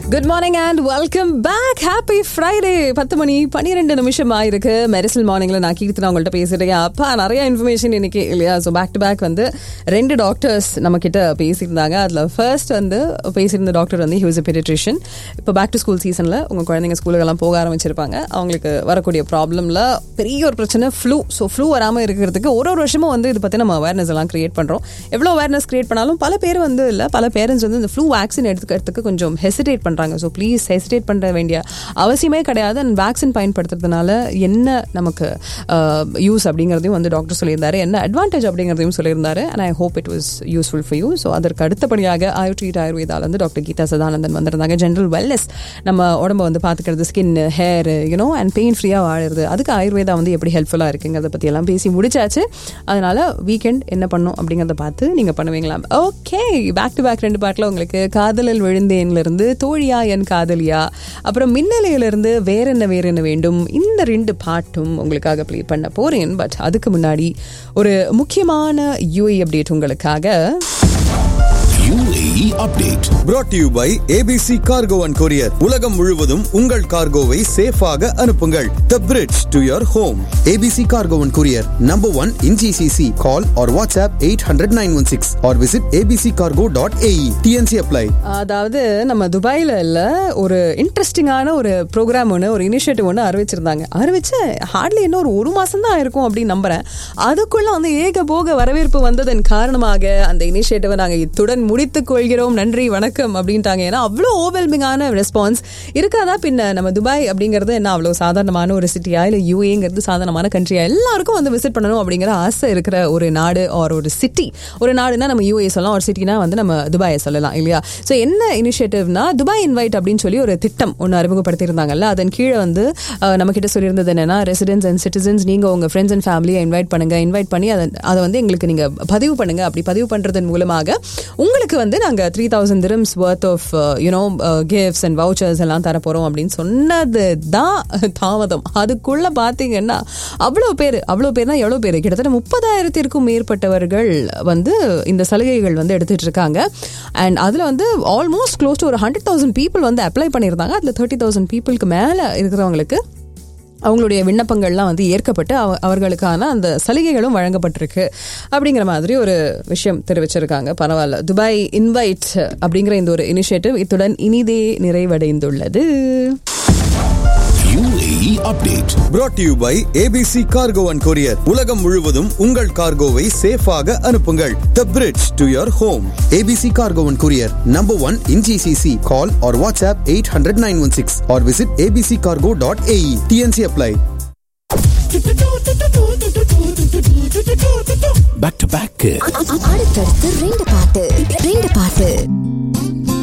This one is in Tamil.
Good morning and welcome back. Happy Friday. 10 மணி 12 நிமிஷம் ஆயிருக்கு. மெரிசல் மார்னிங்ல நான் கீர்த்தனா உங்கள்கிட்ட பேசிட்டேன். அப்பா நிறைய இன்ஃபர்மேஷன் இன்னைக்கு இல்லையா? ஸோ பேக் டு பேக் வந்து 2 டாக்டர்ஸ் நம்ம கிட்ட பேசியிருந்தாங்க. அதில் ஃபர்ஸ்ட் வந்து பேசியிருந்த டாக்டர் வந்து ஹி வாஸ் எ பீடியாட்ரிஷியன். இப்போ பேக் டு ஸ்கூல் சீசனில் உங்கள் குழந்தைங்க ஸ்கூலுக்கெல்லாம் போக ஆரம்பிச்சிருப்பாங்க. அவங்களுக்கு வரக்கூடிய ப்ராப்ளமில் பெரிய ஒரு பிரச்சனை ஃப்ளூ. ஸோ ஃப்ளூ வராமல் இருக்கிறதுக்கு ஒரு வருஷமும் வந்து இது பற்றி நம்ம அவேர்னஸ் எல்லாம் கிரியேட் பண்ணுறோம். எவ்வளோ அவேர்னஸ் கிரியேட் பண்ணாலும் பல பேர் வந்து இல்லை, பல பேரண்ட்ஸ் வந்து இந்த ஃப்ளூ வேக்சின் எடுத்துக்கிறதுக்கு கொஞ்சம் ஹெசிடேட் பண்ணுறாங்க. ஸோ ப்ளீஸ் ஹெசிடேட் பண்ண வேண்டிய அவசியமே கிடையாது. அண்ட் வேக்சின் பயன்படுத்துறதுனால என்ன நமக்கு யூஸ் அப்படிங்கிறதையும் வந்து டாக்டர் சொல்லியிருந்தாரு, என்ன அட்வான்டேஜ் அப்படிங்கிறதையும் சொல்லியிருந்தாரு. And I hope it was useful for you. So அதற்கு அடுத்தபடியாக ஆயுர்வேட் ஆயுர்வேதால வந்து டாக்டர் கீதா சதானந்தன் வந்திருந்தாங்க. ஜென்ரல் வெல்னஸ், நம்ம உடம்ப வந்து பார்த்துக்கிறது, skin, hair, you know and pain ஃப்ரீயாக வாழுறது, அதுக்கு ஆயுர்வேதா வந்து எப்படி ஹெல்ப்ஃபுல்லாக இருக்குங்கிறத பற்றி எல்லாம் பேசி முடிச்சாச்சு. அதனால வீக்கெண்ட் என்ன பண்ணும் அப்படிங்கிறத பார்த்து நீங்கள் பண்ணுவீங்களா? ஓகே, பேக் டு பேக் 2 பாட்டில் உங்களுக்கு காதலில் விழுந்தேன்லேருந்து தோழியா என் காதலியா, அப்புறம் மின்னலையிலிருந்து வேற என்ன வேண்டும், இந்த 2 பாட்டும் உங்களுக்காக ப்ளே பண்ண போறேன். பட் அதுக்கு முன்னாடி ஒரு முக்கியமான UAE அப்டேட் உங்களுக்காக. UAE update brought to you by ABC Cargo and Courier. உலகம் முழுவதும் உங்கள் கார்கோவை சேஃபாக அனுப்புங்கள். The bridge to your home. ABC Cargo and Courier, number 1 in GCC. Call or WhatsApp 800-916 or visit abccargo.ae. TNC apply. அதாவது நம்ம துபாயில இல்ல, ஒரு இன்ட்ரெஸ்டிங்கான ஒரு ப்ரோக்ராம் ஒன்று, ஒரு இனிஷியேட்டிவ் ஒன்று அறிவிச்சு ஹார்ட்லி இன்னும் ஒரு மாசம் தான் இருக்கும் அப்படின்னு நம்புறேன். அதுக்குள்ள வந்து ஏகபோக வரவேற்பு வந்ததன் காரணமாக அந்த இனிஷியேட்டிவை நாங்கள் இத்துடன் முடித்துக் கொள்கிறோம், நன்றி வணக்கம் அப்படின்ட்டாங்க. ஏன்னா அவ்வளோ ஓவர்வெல்மிங்கான ரெஸ்பான்ஸ் இருக்காதா? பின்ன நம்ம துபாய் அப்படிங்கிறது என்ன அவ்வளோ சாதாரணமான ஒரு சிட்டியா, இல்லை UAEங்கிறது சாதாரணமான கண்ட்ரியா? எல்லாருக்கும் வந்து விசிட் பண்ணணும் அப்படிங்கிற ஆசை இருக்கிற ஒரு நாடு ஆர் ஒரு சிட்டி. ஒரு நாடுனா நம்ம UAE சொல்லலாம், ஒரு சிட்டினா வந்து நம்ம துபாயை சொல்லலாம் இல்லையா? ஸோ என்ன இனிஷியேட்டிவ்னா துபாய் இன்வைட் அப்படின்னு சொல்லி ஒரு திட்டம் ஒன்று அறிமுகப்படுத்தியிருந்தாங்கல்ல. அதன் கீழே வந்து நம்ம கிட்ட சொல்லியிருந்தது என்னன்னா, ரெசிடென்ட்ஸ் அண்ட் சிட்டிசன்ஸ் நீங்கள் உங்கள் ஃப்ரெண்ட்ஸ் அண்ட் ஃபேமிலியை இன்வைட் பண்ணி அதை வந்து எங்களுக்கு நீங்கள் பதிவு பண்ணுங்க. அப்படி பதிவு பண்ணுறதன் மூலமாக உங்களுக்கு வந்து நாங்கள் 3000 dirhams worth of gifts and vouchers எல்லாம் தரப்போறோம் அப்படின்னு சொன்னது தான் தாமதம். அதுக்குள்ள பார்த்தீங்கன்னா அவ்வளோ பேர்னா எவ்வளோ பேர், கிட்டத்தட்ட 30,000-க்கும் மேற்பட்டவர்கள் வந்து இந்த சலுகைகள் வந்து எடுத்துட்டு இருக்காங்க. அண்ட் அதில் வந்து ஆல்மோஸ்ட் க்ளோஸ் டு ஒரு 100,000 people வந்து அப்ளை பண்ணியிருந்தாங்க. அதில் 30,000 peopleக்கு மேலே இருக்கிறவங்களுக்கு அவங்களுடைய விண்ணப்பங்கள்லாம் வந்து ஏற்கப்பட்டு அவர்களுக்கான அந்த சலுகைகளும் வழங்கப்பட்டிருக்கு அப்படிங்கிற மாதிரி ஒரு விஷயம் தெரிவிச்சிருக்காங்க. பரவாயில்ல, துபாய் இன்வைட் அப்படிங்கிற இந்த ஒரு இனிஷியேட்டிவ் இத்துடன் இனிதே நிறைவடைந்துள்ளது. UAE update brought to you by ABC Cargo and Courier. உலகம் முழுவதும் உங்கள் கார்கோவை சேஃபாக அனுப்புங்கள். The bridge to your home. ABC Cargo and Courier, number 1 in GCC. Call or WhatsApp 800-916 or visit abccargo.ae. TNC apply. back to back. அடுத்தடுத்து 2 பாட்டு